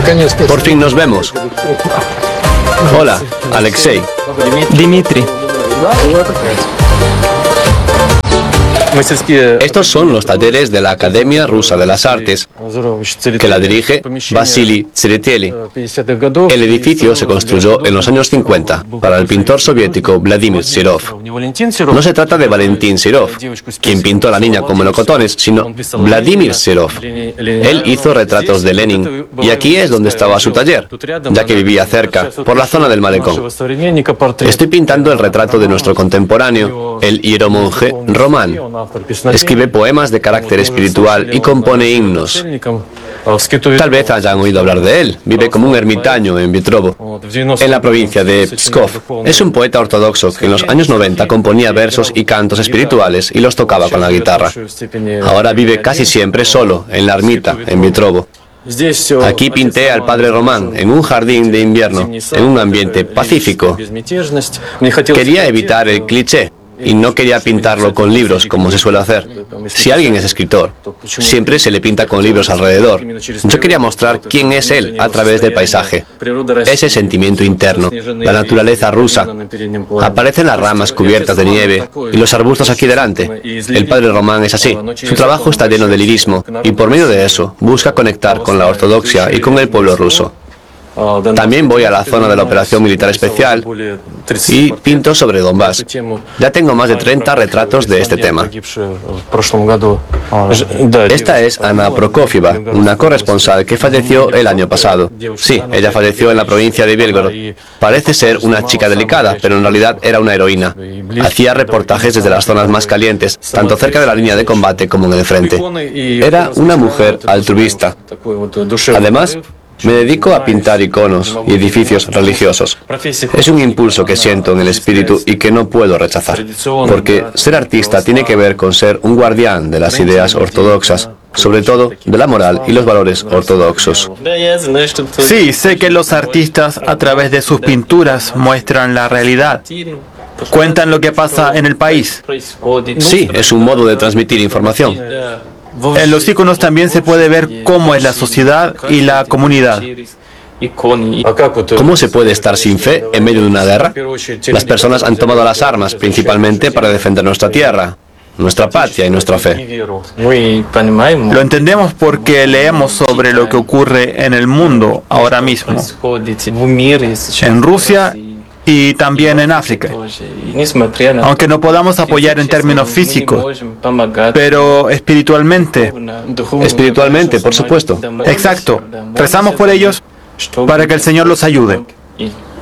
Por fin nos vemos. Hola, Alexei. Dmitri. Estos son los talleres de la Academia Rusa de las Artes, que la dirige Vasily Tsereteli. El edificio se construyó en los años 50 para el pintor soviético Vladimir Serov. No se trata de Valentín Serov, quien pintó a la niña con melocotones, sino Vladimir Serov. Él hizo retratos de Lenin, y aquí es donde estaba su taller, ya que vivía cerca, por la zona del malecón. Estoy pintando el retrato de nuestro contemporáneo, el hieromonje Román. Escribe poemas de carácter espiritual y compone himnos. Tal vez hayan oído hablar de él. Vive como un ermitaño en Vitrovo, en la provincia de Pskov. Es un poeta ortodoxo que en los años 90 componía versos y cantos espirituales y los tocaba con la guitarra. Ahora vive casi siempre solo, en la ermita, en Vitrovo. Aquí pinté al padre Román en un jardín de invierno, en un ambiente pacífico. Quería evitar el cliché y no quería pintarlo con libros, como se suele hacer. Si alguien es escritor, siempre se le pinta con libros alrededor. Yo quería mostrar quién es él a través del paisaje. Ese sentimiento interno, la naturaleza rusa. Aparecen las ramas cubiertas de nieve y los arbustos aquí delante. El padre Román es así. Su trabajo está lleno de lirismo y por medio de eso busca conectar con la ortodoxia y con el pueblo ruso. También voy a la zona de la operación militar especial y pinto sobre Donbass. Ya tengo más de 30 retratos de este tema. Esta es Ana Prokofieva, una corresponsal que falleció el año pasado. Sí, ella falleció en la provincia de Belgorod. Parece ser una chica delicada, pero en realidad era una heroína. Hacía reportajes desde las zonas más calientes, tanto cerca de la línea de combate como en el frente. Era una mujer altruista. Además, me dedico a pintar iconos y edificios religiosos. Es un impulso que siento en el espíritu y que no puedo rechazar, porque ser artista tiene que ver con ser un guardián de las ideas ortodoxas, sobre todo de la moral y los valores ortodoxos. Sí, sé que los artistas a través de sus pinturas muestran la realidad. Cuentan lo que pasa en el país. Sí, es un modo de transmitir información. En los iconos también se puede ver cómo es la sociedad y la comunidad. ¿Cómo se puede estar sin fe en medio de una guerra? Las personas han tomado las armas principalmente para defender nuestra tierra, nuestra patria y nuestra fe. Lo entendemos porque leemos sobre lo que ocurre en el mundo ahora mismo, en Rusia y también en África. Aunque no podamos apoyar en términos físicos, pero espiritualmente. Espiritualmente, por supuesto. Exacto. Rezamos por ellos para que el Señor los ayude.